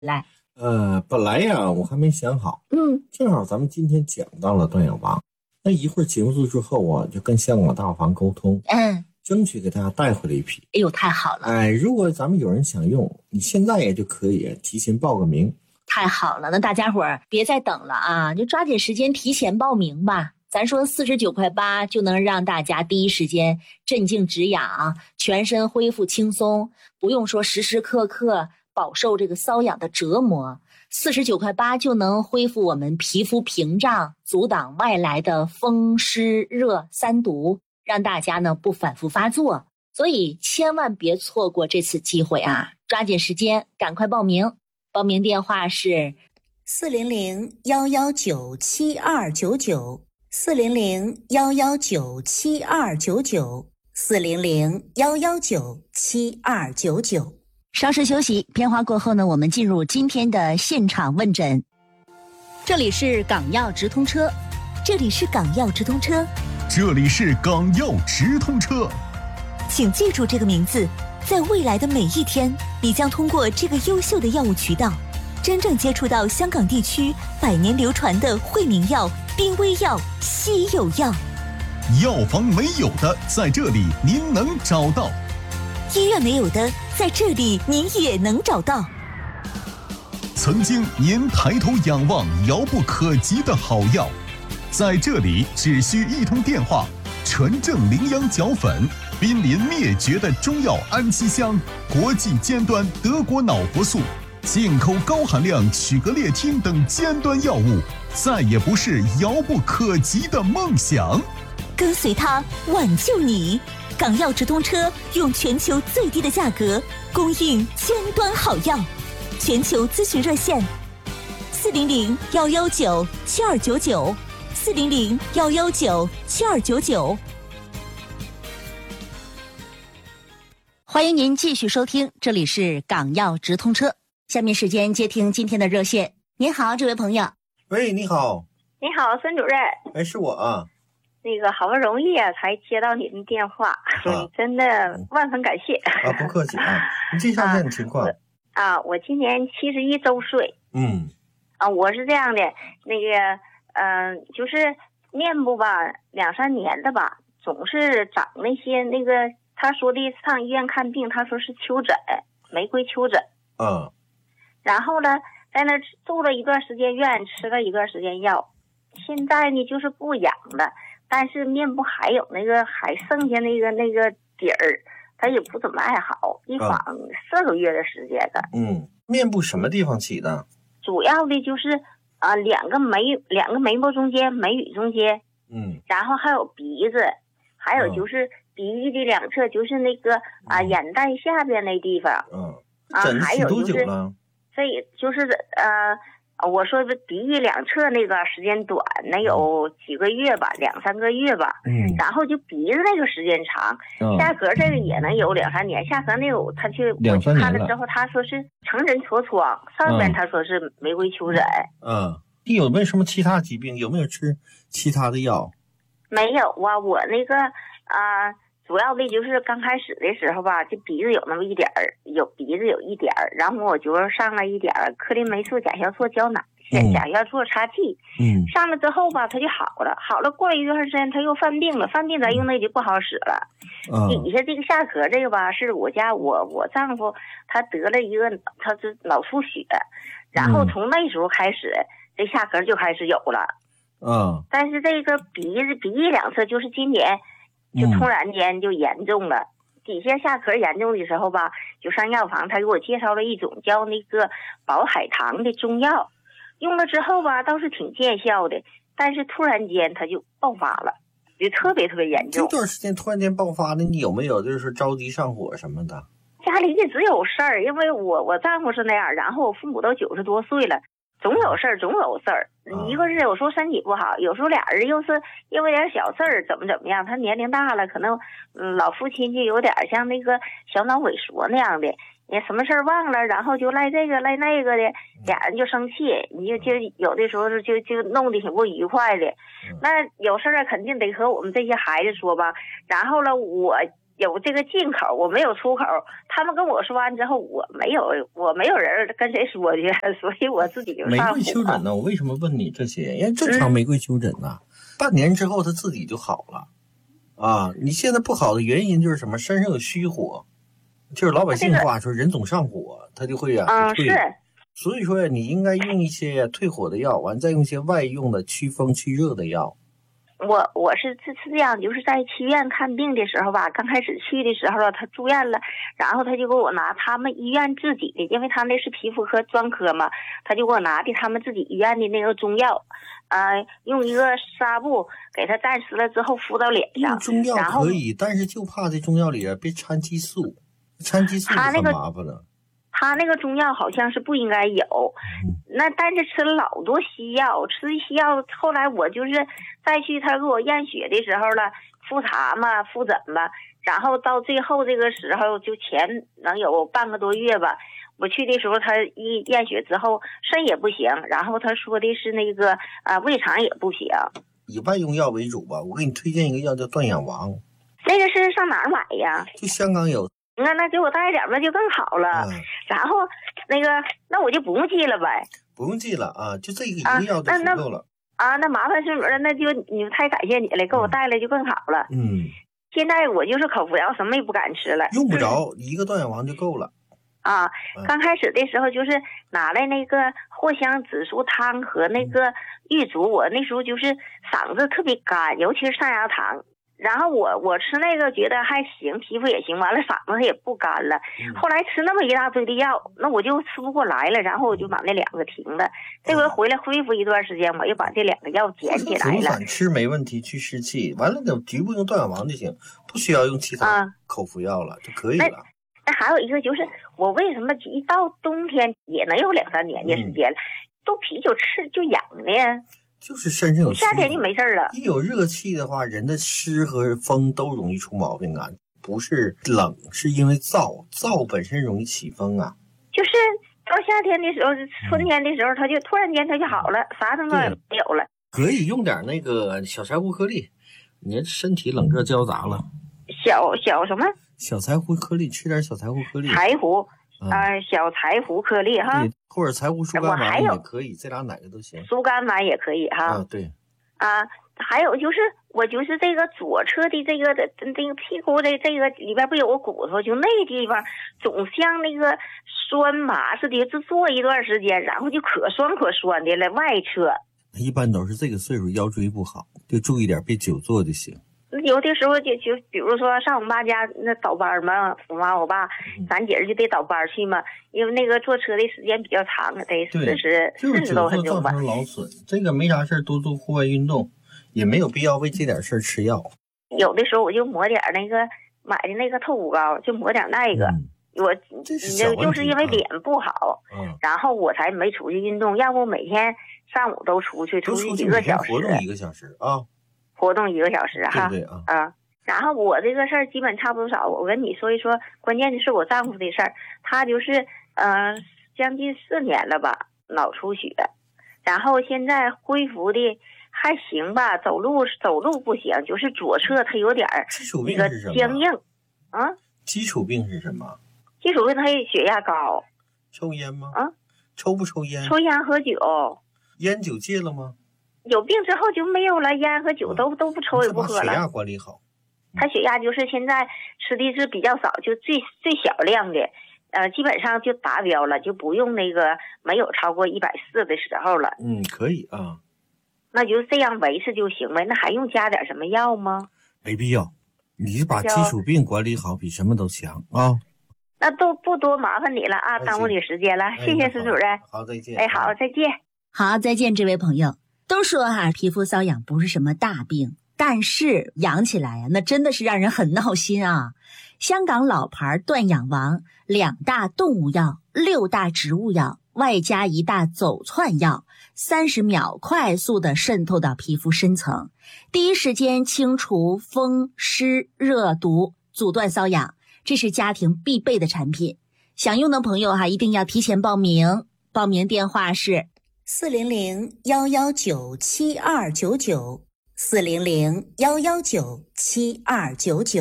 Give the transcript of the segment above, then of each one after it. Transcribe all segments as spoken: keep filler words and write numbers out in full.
来， 呃，本来呀，我还没想好， 嗯， 正好咱们今天讲到了断药王，那一会儿结束之后啊，就跟香港大药房沟通， 嗯， 争取给大家带回来一批。 哎呦，太好了， 哎，如果咱们有人想用，你现在也就可以提前报个名。 太好了，那大家伙儿别再等了啊，就抓紧时间提前报名吧。咱说四十九块八就能让大家第一时间镇静止痒，全身恢复轻松，不用说时时刻刻饱受这个瘙痒的折磨。四十九块八就能恢复我们皮肤屏障，阻挡外来的风湿热三毒，让大家呢不反复发作。所以千万别错过这次机会啊，抓紧时间赶快报名。报名电话是四零零幺幺九七二九九，四零零幺幺九七二九九，四零零幺幺九七二九九。 稍事休息，片花过后呢，我们进入今天的现场问诊。这里是港药直通车， 这里是港药直通车， 这里是港药直通车。 请记住这个名字，在未来的每一天，你将通过这个优秀的药物渠道，真正接触到香港地区百年流传的惠民药、濒危药、稀有药。 药房没有的，在这里您能找到； 医院没有的，在这里您也能找到。 曾经您抬头仰望遥不可及的好药，在这里只需一通电话，纯正羚羊角粉，濒临灭绝的中药安息香，国际尖端德国脑活素，进口高含量曲格列汀等尖端药物，再也不是遥不可及的梦想。 跟随它，挽救你。港药直通车用全球最低的价格供应尖端好药，全球咨询热线：四零零幺幺九七二九九，四零零幺幺九七二九九。 欢迎您继续收听，这里是港药直通车。下面时间接听今天的热线。您好，这位朋友。 喂，你好。 你好，孙主任。 哎，是我啊。 那个好不容易啊，才接到您的电话，啊、真的万分感谢。 啊，不客气啊。你介绍一下你情况。 啊，我今年七十一周岁。 嗯。 啊，我是这样的，那个，嗯、呃，就是面部吧，两三年的吧，总是长那些那个。他说的上医院看病，他说是丘疹，玫瑰丘疹。 嗯。 然后呢，在那住了一段时间院，吃了一段时间药，现在呢就是不痒了，但是面部还有那个还剩下那个那个底儿，它也不怎么爱好，一晃四个月的时间的。 嗯，面部什么地方起的？ 主要的就是啊、呃，两个眉两个眉毛中间，眉宇中间。 嗯。然后还有鼻子，还有就是。嗯鼻翼的两侧就是那个啊、呃、眼袋下边那地方， 嗯， 啊还有就是， 这就是呃，我说的鼻翼两侧那个时间短，能有几个月吧，两三个月吧， 嗯， 然后就鼻子那个时间长， 嗯、 下颌这个也能有两三年，下颌那个他去我去看了之后，他说是成人痤疮，上面他说是玫瑰丘疹， 嗯，你有没有什么其他疾病？有没有吃其他的药？ 没有啊，我那个啊。呃主要的就是刚开始的时候吧，就鼻子有那么一点儿，有鼻子有一点儿，然后我就上了一点儿克林霉素甲硝唑胶囊，甲硝唑叉 T， 嗯， 上了之后吧，它就好了，好了过了一段时间，它又犯病了，犯病咱用那就不好使了。 嗯， 底下这个下颌这个吧，是我家我我丈夫他得了一个他是脑出血，然后从那时候开始，嗯、这下颌就开始有了。 嗯， 但是这个鼻子鼻翼两侧就是今年。就突然间就严重了，嗯、底下下颌严重的时候吧，就上药房，他给我介绍了一种叫那个保海棠的中药，用了之后吧，倒是挺见效的，但是突然间他就爆发了，就特别特别严重。 这段时间突然间爆发的，你有没有就是着急上火什么的？ 家里也只有事儿，因为我我丈夫是那样，然后我父母都九十多岁了。总有事儿，总有事儿。一个是有时候身体不好，有时候俩人又是因为点小事儿，怎么怎么样。他年龄大了，可能嗯老父亲就有点像那个小脑萎缩那样的，你什么事儿忘了，然后就赖这个赖那个的，俩人就生气，你就就有的时候就就弄得挺不愉快的。那有事儿肯定得和我们这些孩子说吧。然后呢，我有这个进口，我没有出口。他们跟我说完之后，我没有，我没有人跟谁说去，所以我自己就玫上瑰丘疹呢？我为什么问你这些？因为正常玫瑰丘疹呢、嗯，半年之后它自己就好了。啊，你现在不好的原因就是什么？身上有虚火，就是老百姓话说人总上火，它就会啊嗯退。 是。 所以说呀，你应该用一些退火的药，完再用一些外用的祛风祛热的药。 我我是是是这样，就是在医院看病的时候吧，刚开始去的时候他住院了，然后他就给我拿他们医院自己的，因为他那是皮肤科专科嘛，他就给我拿的他们自己医院的那个中药，呃，用一个纱布给他蘸湿了之后敷到脸上。 中药可以，但是就怕这中药里别掺激素，掺激素很麻烦了。 他那个中药好像是不应该有，那但是吃了老多西药，吃西药后来我就是再去他给我验血的时候了，复查嘛复诊吧，然后到最后这个时候就前能有半个多月吧，我去的时候他一验血之后肾也不行，然后他说的是那个啊、呃、胃肠也不行， 以外用药为主吧。我给你推荐一个药叫断氧王， 那个是上哪儿买呀？ 就香港有。 那那给我带点吧就更好了、嗯、然后那个那我就不用记了呗。 不用记了啊，就这个一个药就足够了啊, 啊那麻烦孙主任，那就你太感谢你了，给我带来就更好了。 嗯， 现在我就是口服药什么也不敢吃了， 用不着、嗯、一个断氧王就够了啊。刚开始的时候就是拿来那个藿香紫苏汤和那个玉竹，我那时候就是嗓子特别干，尤其是上牙膛，然后我我吃那个觉得还行，皮肤也行，完了嗓子也不干了、嗯、后来吃那么一大堆的药，那我就吃不过来了，然后我就把那两个停了、嗯、这回回来恢复一段时间，我又把这两个药捡起来了。 反吃没问题，去湿气，完了局部用断氧王就行，不需要用其他口服药了、啊、就可以了。那, 那还有一个就是我为什么一到冬天也能有两三年的时间了、嗯、都啤酒吃就痒呢？ 就是身上有夏天就没事了， 一有热气的话，人的湿和风都容易出毛病啊。不是冷，是因为燥，燥本身容易起风啊。 就是到夏天的时候，春天的时候，它就突然间它就好了，啥症状也没有了。 可以用点那个小柴胡颗粒，你身体冷热交杂了。 小小什么？ 小柴胡颗粒，吃点小柴胡颗粒。 柴胡。啊、呃，小柴胡颗粒哈， 或者柴胡疏肝丸也可以，这俩哪个都行。 疏肝丸也可以哈。 啊，对。 啊，还有就是我就是这个左侧的这个的这个屁股的这个里边不有个骨头，就那地方总像那个酸麻似的，就坐一段时间，然后就可酸可酸的了。外侧一般都是这个岁数腰椎不好，就注意点，别久坐就行。 有的时候就就比如说上我妈家那倒班嘛，我妈我爸咱姐儿就得倒班去嘛，因为那个坐车的时间比较长，得四十四十多分钟吧。 造成劳损，这个没啥事多做户外运动，也没有必要为这点事吃药。 有的时候我就抹点那个买的那个透骨膏，就抹点那个。嗯、我这是就是因为脸不好、 嗯， 然后我才没出去运动，要不每天上午都出去，出去一个小时， 活动一个小时啊。 活动一个小时哈， 对对啊， 啊，然后我这个事儿基本差不多少，我跟你说一说，关键的是我丈夫的事儿，他就是呃将近四年了吧，脑出血，然后现在恢复的还行吧，走路走路不行，就是左侧他有点儿那个僵硬，啊， 基础病是什么？ 基础病他血压高， 抽烟吗？ 啊， 抽不抽烟？ 抽烟喝酒， 烟酒戒了吗？ 有病之后就没有了，烟和酒都、嗯、都不抽也不喝了。 血压管理好， 他血压就是现在吃的是比较少，就最最小量的，呃，基本上就达标了，就不用那个没有超过一百四的时候了。 嗯，可以啊。 那就这样维持就行呗，那还用加点什么药吗？ 没必要，你把基础病管理好比什么都强啊。 那都不多麻烦你了啊，耽误你时间了， 哎、 谢谢孙主任。 好，再见。 哎，好，再见。 好，再见，这位朋友。都说哈、啊，皮肤瘙痒不是什么大病，但是痒起来啊，那真的是让人很闹心啊。香港老牌断氧王，两大动物药，六大植物药，外加一大走窜药，三十秒快速的渗透到皮肤深层，第一时间清除风湿热毒，阻断瘙痒，这是家庭必备的产品。想用的朋友哈、啊，一定要提前报名，报名电话是四零零幺幺九七二九九，四零零幺幺九七二九九。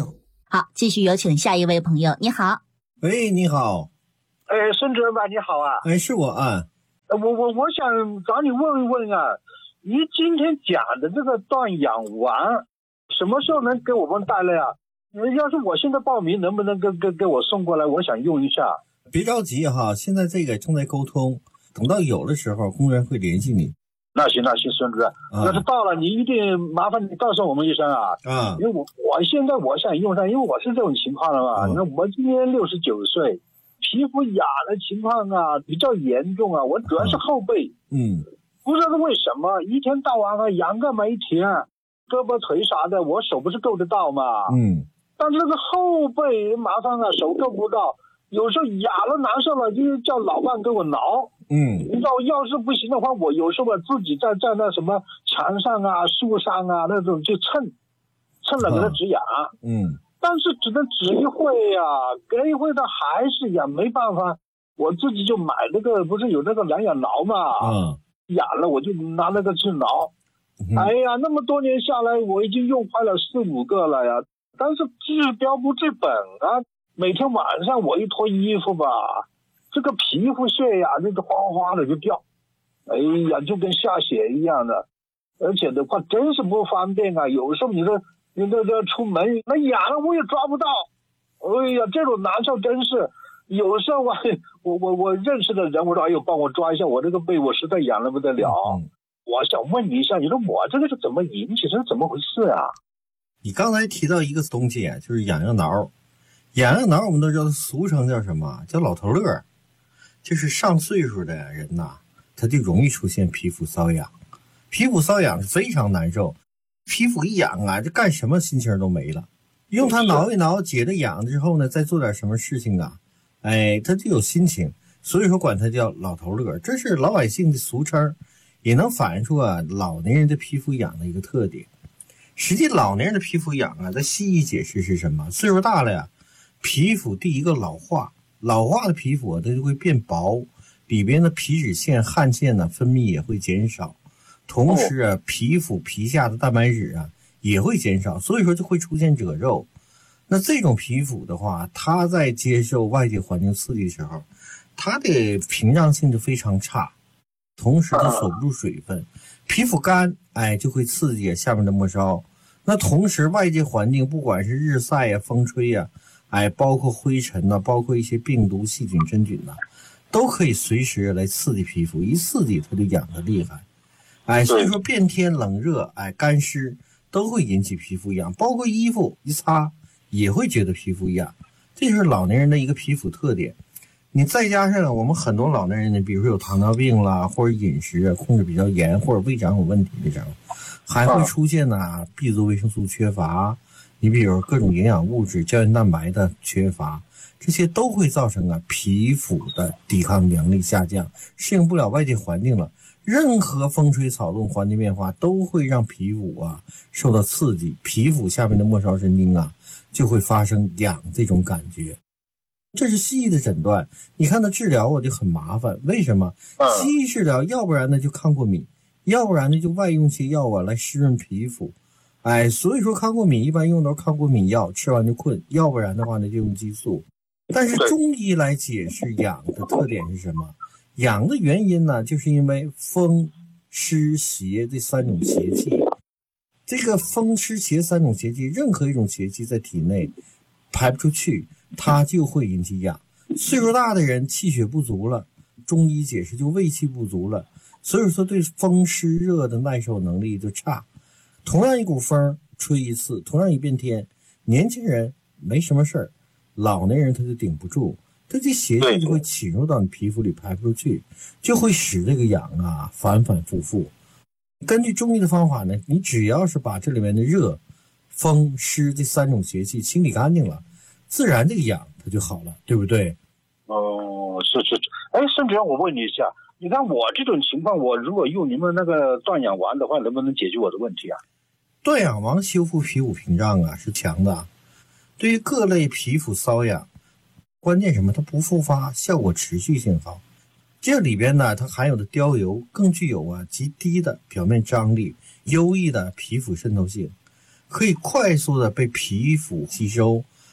好，继续有请下一位朋友。你好。 喂，你好。 哎，孙主任吧，你好啊。 哎，是我啊。 我我我想找你问一问啊，你今天讲的这个断氧丸什么时候能给我们带来啊？要是我现在报名，能不能给给给我送过来？我想用一下。 别着急哈，现在这个正在沟通，等到有的时候，工作人员会联系你。 那行那行，孙主任， 啊、 要是到了，你一定麻烦你告诉我们一声啊。 啊， 因为我我现在我想用上，因为我是这种情况了嘛。嗯、那我今年六十九岁，皮肤痒的情况啊比较严重啊，我主要是后背。 嗯， 不知道为什么一天到晚啊痒个没停，胳膊腿啥的，我手不是够得到嘛。 嗯。 但是这个后背麻烦啊，手够不到，有时候痒了难受了，就叫老伴给我挠。 嗯， 你知道，要是不行的话，我有时候我自己在在那什么墙上啊、树上啊那种就蹭，蹭了给它止痒。啊、 嗯， 但是只能止一会呀、啊，隔一会它还是痒，没办法，我自己就买那个，不是有那个两痒挠嘛。 嗯， 痒了我就拿那个去挠。嗯、哎呀，那么多年下来，我已经用坏了四五个了呀。但是治标不治本啊！每天晚上我一脱衣服吧，这个皮肤屑呀，那个哗哗的就掉，哎呀，就跟下血一样的，而且的话真是不方便啊！有时候你这你这这出门那痒了我也抓不到，哎呀，这种难受真是。有时候我我我我认识的人，我说哎呦，帮我抓一下，我这个背我实在痒了不得了。嗯、我想问你一下，你说我这个是怎么引起，这是怎么回事啊？ 你刚才提到一个东西，就是痒痒挠。痒痒挠我们都知道，俗称叫什么？叫老头乐。就是上岁数的人呐，他就容易出现皮肤瘙痒。皮肤瘙痒是非常难受，皮肤一痒啊，就干什么心情都没了。用它挠一挠，解了痒之后呢，再做点什么事情啊，哎，他就有心情。所以说管它叫老头乐，这是老百姓的俗称，也能反映出啊老年人的皮肤痒的一个特点。实际老年人的皮肤痒啊，在西医解释是什么？岁数大了呀，皮肤第一个老化，老化的皮肤它就会变薄，里边的皮脂腺、汗腺呢分泌也会减少，同时啊，皮肤皮下的蛋白质啊也会减少，所以说就会出现褶皱。那这种皮肤的话，它在接受外界环境刺激的时候，它的屏障性就非常差，同时它锁不住水分，皮肤干，哎，就会刺激下面的末梢。那同时外界环境不管是日晒呀、风吹呀，哎，包括灰尘呐、啊，包括一些病毒、细菌、真菌呐、啊，都可以随时来刺激皮肤，一刺激它就痒得厉害。哎，所以说变天冷热，哎，干湿都会引起皮肤痒，包括衣服一擦也会觉得皮肤痒，这就是老年人的一个皮肤特点。你再加上我们很多老年人呢，比如说有糖尿病啦，或者饮食控制比较严，或者胃肠有问题的时候，还会出现呢、啊、B 族维生素缺乏，你比如各种营养物质、胶原蛋白的缺乏，这些都会造成啊皮肤的抵抗能力下降，适应不了外界环境了。任何风吹草动、环境变化都会让皮肤啊受到刺激，皮肤下面的末梢神经啊就会发生痒这种感觉。这是西医的诊断，你看它治疗我就很麻烦，为什么？西医治疗要不然呢就抗过敏，要不然呢就外用些药啊来湿润皮肤，哎，所以说抗过敏一般用都是抗过敏药，吃完就困，要不然的话呢就用激素。但是中医来解释痒的特点是什么？痒的原因呢，就是因为风、湿、邪这三种邪气。这个风、湿、邪三种邪气，任何一种邪气在体内排不出去，它就会引起痒。岁数大的人气血不足了，中医解释就胃气不足了，所以说对风湿热的耐受能力就差。同样一股风吹一次，同样一变天，年轻人没什么事儿，老年人他就顶不住，他这邪气就会侵入到你皮肤里排不出去，就会使这个痒啊反反复复。根据中医的方法呢，你只要是把这里面的热、风、湿这三种邪气清理干净了，自然这个痒它就好了，对不对？ 哦，是是是。哎，甚至我问你一下，你看我这种情况，我如果用你们那个断痒丸的话，能不能解决我的问题啊？ 断痒丸修复皮肤屏障啊是强的，对于各类皮肤瘙痒，关键什么？它不复发，效果持续性好。这里边呢，它含有的貂油更具有啊极低的表面张力、优异的皮肤渗透性，可以快速的被皮肤吸收，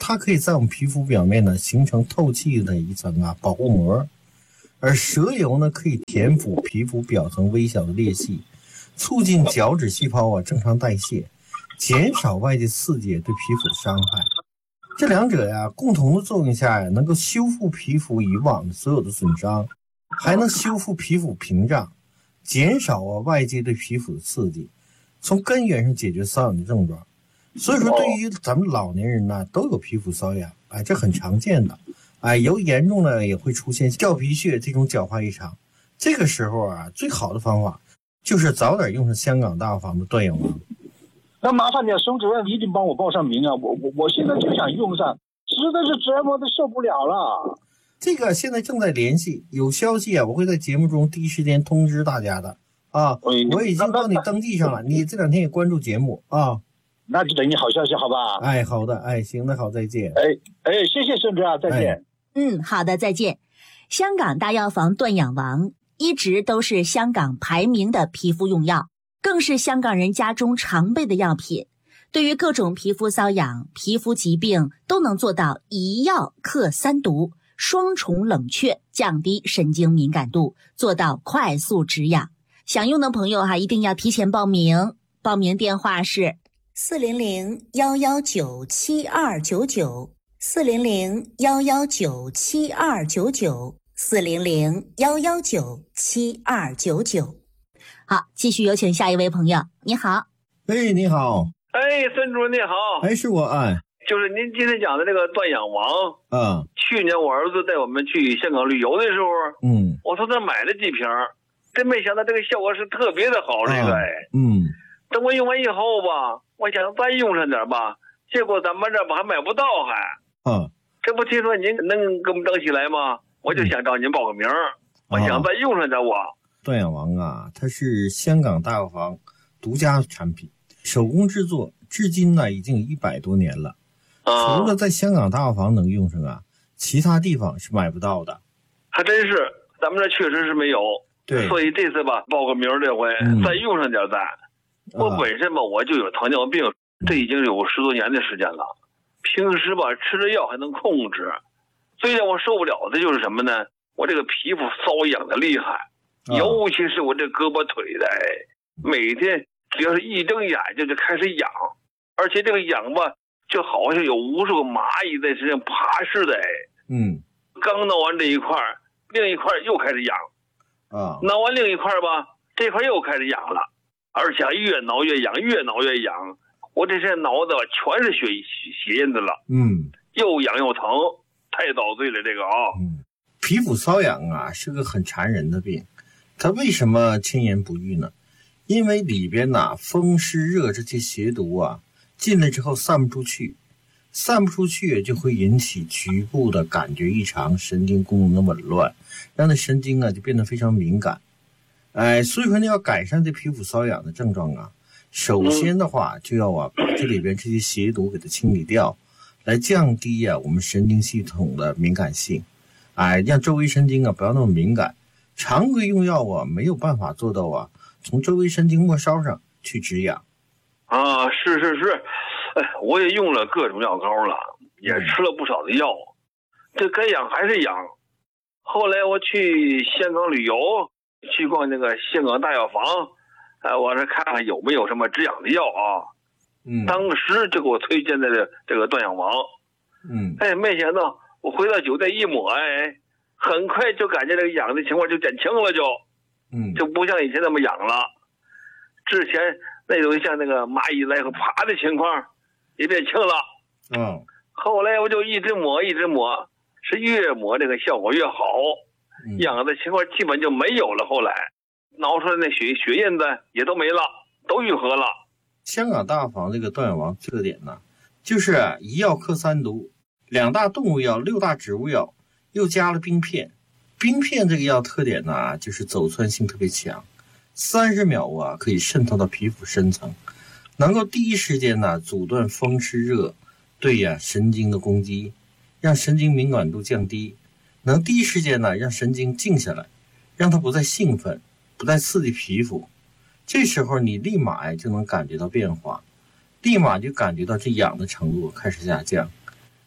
它可以在我们皮肤表面呢形成透气的一层啊保护膜，而蛇油呢可以填补皮肤表层微小的裂隙，促进角质细胞啊正常代谢，减少外界刺激对皮肤的伤害。这两者呀共同的作用下呀，能够修复皮肤以往的所有的损伤，还能修复皮肤屏障，减少啊外界对皮肤的刺激，从根源上解决瘙痒的症状。所以说对于咱们老年人呢都有皮肤瘙痒，哎，这很常见的，哎，由严重呢也会出现掉皮屑这种角化异常。这个时候啊，最好的方法就是早点用上香港大药房的断痒王。 那麻烦你啊，孙主任一定帮我报上名啊！我我我现在就想用上，实在是折磨的受不了了。 这个现在正在联系，有消息啊，我会在节目中第一时间通知大家的啊。我已经帮你登记上了，你这两天也关注节目啊。 那就等你好消息，好吧？ 哎，好的，哎，行，那好，再见。 哎哎，谢谢孙主任，再见。 哎、 嗯，好的，再见。香港大药房断痒王一直都是香港排名的皮肤用药，更是香港人家中常备的药品。对于各种皮肤瘙痒、皮肤疾病，都能做到一药克三毒，双重冷却，降低神经敏感度，做到快速止痒。想用的朋友哈，一定要提前报名。报名电话是四零零幺幺九七二九九，四零零幺幺九七二九九，四零零幺幺九七二九九。好，继续有请下一位朋友。你好。 哎，你好。 哎，孙主任你好。 哎，是我。哎， 就是您今天讲的这个断痒王。 嗯。 去年我儿子带我们去香港旅游的时候， 嗯， 我从那买了几瓶，真没想到这个效果是特别的好。这个，哎， 嗯。 等我用完以后吧，我想再用上点吧，结果咱们这吧还买不到还。 嗯。 这不听说您能给我们登起来吗？我就想找您报个名，我想再用上点我。 断痒王啊，它是香港大药房独家产品，手工制作，至今呢已经有一百多年了。 啊、 除了在香港大药房能用上啊，其他地方是买不到的。 还真是，咱们这确实是没有。 对， 所以这次吧，报个名这回、嗯、再用上点咱。我本身吧，我就有糖尿病，这已经有十多年的时间了。平时吧吃着药还能控制，最让我受不了的就是什么呢？我这个皮肤瘙痒的厉害，啊、尤其是我这胳膊腿的，每天只要是一睁眼睛就开始痒，而且这个痒吧，就好像有无数个蚂蚁在身上爬似的。 嗯， 刚挠完这一块，另一块又开始痒， 啊， 挠完另一块吧，这块又开始痒了。而且越挠越痒，越挠越痒，我这身挠的全是血血印子了。 嗯， 又痒又疼，太遭罪了这个啊、哦。 嗯，皮肤瘙痒啊是个很缠人的病，它为什么千言不愈呢？因为里边呐、啊、风湿热这些邪毒啊进来之后散不出去，散不出去就会引起局部的感觉异常，神经功能的紊乱，让那神经啊就变得非常敏感。哎，所以说你要改善这皮肤瘙痒的症状啊，首先的话就要啊把这里边这些邪毒给它清理掉，来降低啊我们神经系统的敏感性，哎，让周围神经啊不要那么敏感。常规用药啊没有办法做到啊从周围神经末梢上去止痒。 啊，是是是，哎，我也用了各种药膏了，也吃了不少的药，这该痒还是痒。后来我去香港旅游。去逛那个香港大药房，哎，我这看看有没有什么止痒的药啊。 嗯， 当时就给我推荐的这个断痒王。 嗯， 哎，没想到我回到酒店一抹，哎，很快就感觉这个痒的情况就减轻了就， 嗯， 就不像以前那么痒了。之前那种像那个蚂蚁来回爬的情况也变轻了。 嗯， 后来我就一直抹一直抹，是越抹这个效果越好。痒的情况基本就没有了，后来挠出来那血血印子也都没了，都愈合了。 香港大药房这个断痒王特点呢，就是一药克三毒，两大动物药，六大植物药，又加了冰片。冰片这个药特点呢，就是走窜性特别强，三十秒啊可以渗透到皮肤深层，能够第一时间呢阻断风湿热对呀、啊、神经的攻击，让神经敏感度降低。能第一时间呢让神经静下来，让它不再兴奋，不再刺激皮肤，这时候你立马呀就能感觉到变化，立马就感觉到这痒的程度开始下降。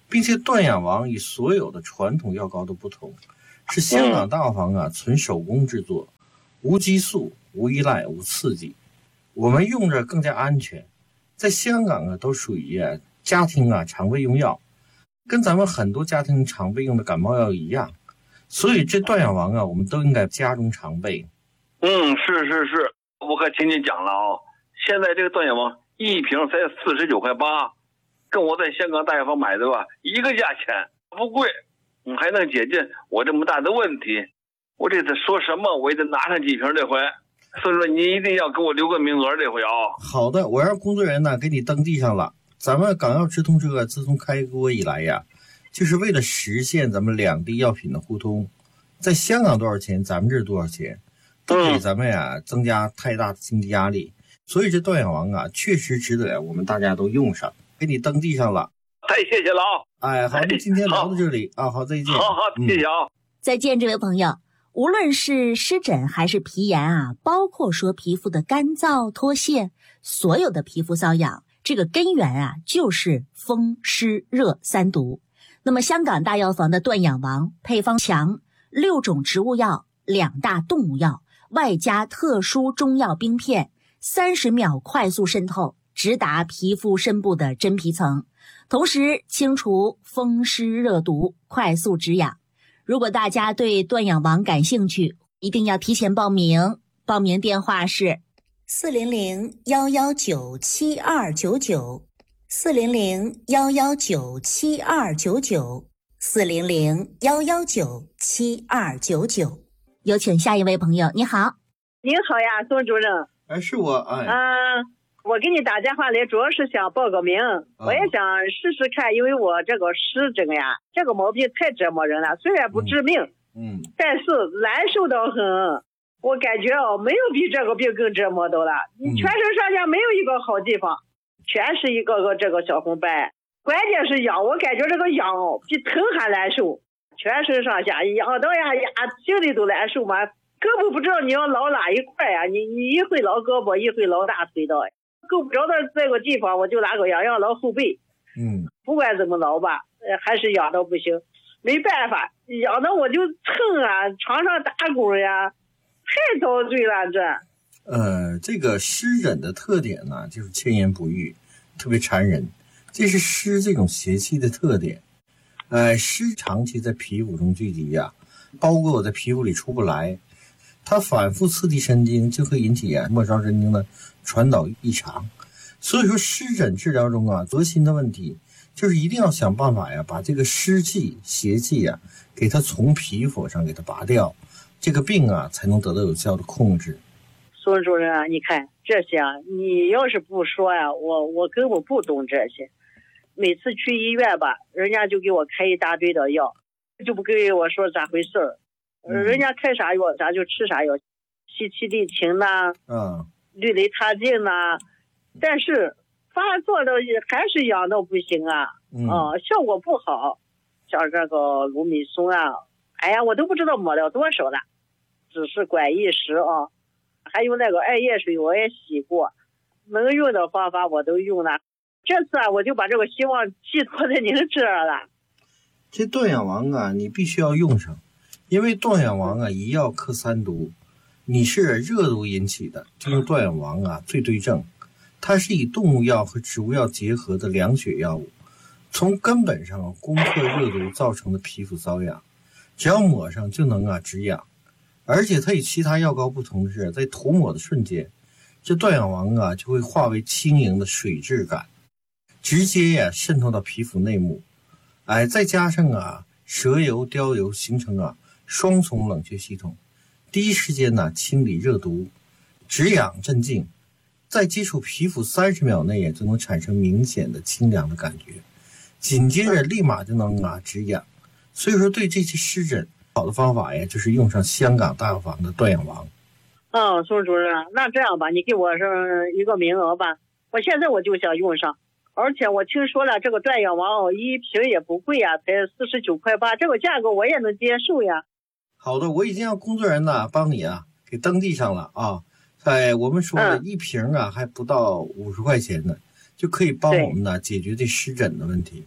并且断氧王与所有的传统药膏都不同，是香港大药房啊纯手工制作，无激素、无依赖、无刺激，我们用着更加安全。在香港啊都属于啊家庭啊常备用药，跟咱们很多家庭常备用的感冒药一样，所以这断氧王啊我们都应该家中常备。 嗯，是是是，我可听你讲了啊，现在这个断氧王一瓶才四十九块八，跟我在香港大药房买的吧一个价钱，不贵，嗯，还能解决我这么大的问题。我这次说什么我也得拿上几瓶这回，所以说你一定要给我留个名额这回啊。 好的，我让工作人员呢给你登记上了。咱们港药直通车自从开国以来呀，就是为了实现咱们两地药品的互通，在香港多少钱，咱们这儿多少钱，不给咱们呀增加太大的经济压力。所以这断氧王啊，确实值得我们大家都用上，给你登记上了。 太谢谢了啊！ 哎，好，那今天聊到这里啊，好，再见。 好好，谢谢啊、嗯！ 再见，这位朋友。无论是湿疹还是皮炎啊，包括说皮肤的干燥脱屑，所有的皮肤瘙痒，这个根源啊就是风湿热三毒。那么香港大药房的断氧王配方强，六种植物药，两大动物药，外加特殊中药冰片，三十秒快速渗透，直达皮肤深部的真皮层，同时清除风湿热毒，快速止痒。如果大家对断氧王感兴趣，一定要提前报名。报名电话是四零零幺幺九七二九九，四零零幺幺九七二九九，四零零幺幺九七二九九。有请下一位朋友，你好。 您好呀，宋主任。 哎，是我。哎， 嗯、呃，我给你打电话来，主要是想报个名，哦、我也想试试看，因为我这个湿疹呀，这个毛病太折磨人了，虽然不致命， 嗯，嗯但是难受到很。我感觉哦，没有比这个病更折磨到了。你全身上下没有一个好地方，嗯、全是一个个这个小红斑。关键是痒，我感觉这个痒比疼还难受，全身上下痒到呀呀，心里都难受嘛。根本不知道你要挠哪一块呀，你你一会挠胳膊，一会挠大腿的，够不着的这个地方，我就拿个痒痒挠后背。 嗯，不管怎么挠吧，还是痒到不行，没办法，痒的我就蹭啊，床上打滚呀。太遭罪了，这。 呃，这个湿疹的特点呢，就是千言不愈，特别缠人，这是湿这种邪气的特点。呃，湿长期在皮肤中聚集呀、啊，包裹在皮肤里出不来，它反复刺激神经，就会引起啊末梢神经的传导异常。所以说，湿疹治疗中啊，核心的问题就是一定要想办法呀，把这个湿气、邪气呀，给它从皮肤上给它拔掉。这个病啊，才能得到有效的控制。 孙主任啊，你看这些啊，你要是不说呀、啊，我我根本不懂这些。每次去医院吧，人家就给我开一大堆的药，就不跟我说咋回事儿。嗯、人家开啥药，咱就吃啥药，西气地嗪呐， 嗯， 氯雷他定呐，但是发作的还是痒到不行啊， 嗯、 啊，效果不好。像这个卢米松啊。哎呀，我都不知道抹了多少了，只是管一时啊。还有那个艾叶水我也洗过，能用的方法我都用了。这次啊，我就把这个希望寄托在您这儿了。 这断氧王啊，你必须要用上，因为断氧王啊，一药克三毒。你是热毒引起的，就用断氧王啊最对症。它是以动物药和植物药结合的凉血药物，从根本上攻克热毒造成的皮肤瘙痒。只要抹上就能啊止痒，而且它与其他药膏不同的是，在涂抹的瞬间，这断氧王啊就会化为轻盈的水质感，直接呀、啊、渗透到皮肤内部。哎，再加上啊蛇油、貂油形成啊双重冷却系统，第一时间呢清理热毒，止痒镇静，在接触皮肤三十秒内也就能产生明显的清凉的感觉，紧接着立马就能啊止痒。所以说，对这些湿疹，好的方法呀，就是用上香港大药房的断氧王。 嗯，宋主任，那这样吧，你给我上一个名额吧，我现在我就想用上，而且我听说了，这个断氧王一瓶也不贵呀，才四十九块八，这个价格我也能接受呀。 好的，我已经让工作人员呢帮你啊给登记上了啊。哎，我们说的一瓶啊、嗯、还不到五十块钱呢，就可以帮我们呢解决这湿疹的问题。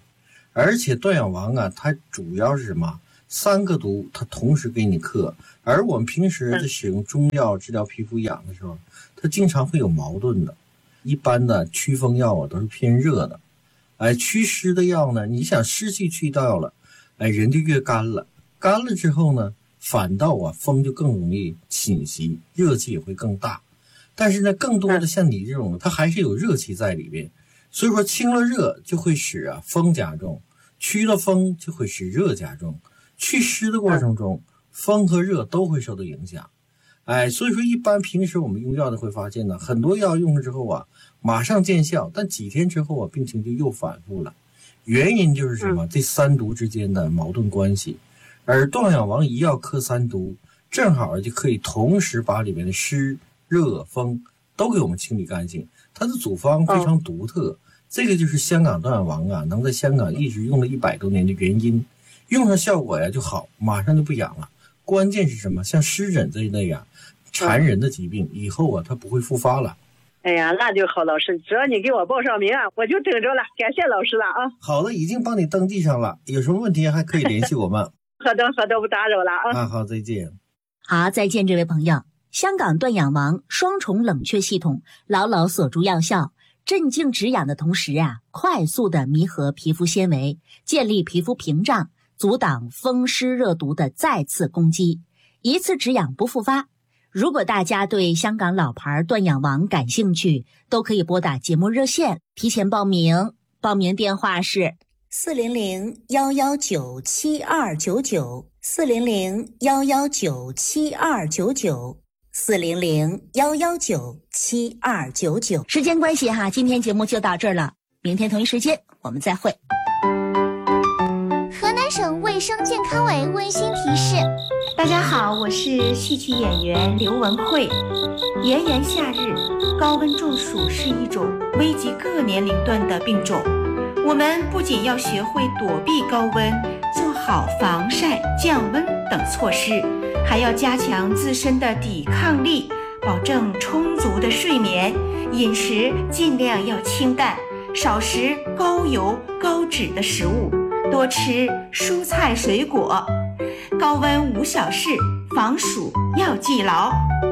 而且断氧王啊，它主要是什么？三个毒它同时给你克，而我们平时在使用中药治疗皮肤痒的时候，它经常会有矛盾的。一般的祛风药啊都是偏热的，哎，祛湿的药呢，你想湿气去掉了，哎，人就越干了，干了之后呢，反倒啊风就更容易侵袭，热气也会更大。但是呢，更多的像你这种，它还是有热气在里边，所以说清了热就会使啊风加重，祛了风就会使热加重。祛湿的过程中，风和热都会受到影响。哎，所以说一般平时我们用药的会发现呢，很多药用了之后啊，马上见效，但几天之后啊，病情就又反复了。原因就是什么？这三毒之间的矛盾关系。而断氧王一药克三毒，正好就可以同时把里面的湿、热、风都给我们清理干净。它的组方非常独特，这个就是香港断氧王啊，能在香港一直用了一百多年的原因。用上效果呀就好，马上就不痒了。关键是什么？像湿疹这一类呀，缠人的疾病，以后啊它不会复发了。 哎呀，那就好，老师，只要你给我报上名啊，我就等着了。感谢老师了啊。 好的，已经帮你登记上了，有什么问题还可以联系我们。 好的，好的，不打扰了啊。 啊，好，再见。 好，再见，这位朋友。香港断氧王双重冷却系统牢牢锁住药效，镇静止痒的同时啊，快速的弥合皮肤纤维，建立皮肤屏障，阻挡风湿热毒的再次攻击，一次止痒不复发。如果大家对香港老牌断氧王感兴趣，都可以拨打节目热线提前报名，报名电话是四零零幺幺九七二九九，四零零幺幺九七二九九，四零零幺幺九七二九九。时间关系哈，今天节目就到这儿了，明天同一时间我们再会。 河南省卫生健康委温馨提示： 大家好，我是戏曲演员刘文慧。炎炎夏日，高温中暑是一种危及各年龄段的病种。我们不仅要学会躲避高温，做好防晒、降温等措施，还要加强自身的抵抗力，保证充足的睡眠，饮食尽量要清淡，少食高油高脂的食物，多吃蔬菜水果。高温无小事，防暑要记牢。